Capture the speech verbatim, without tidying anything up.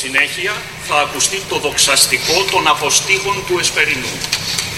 συνέχεια θα ακουστεί το δοξαστικό των αποστήχων του Εσπερινού.